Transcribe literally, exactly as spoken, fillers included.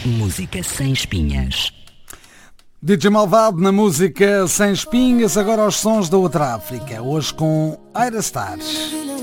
Música sem espinhas. D J Malvado na música sem espinhas, agora aos sons da outra África, hoje com Aira Stars.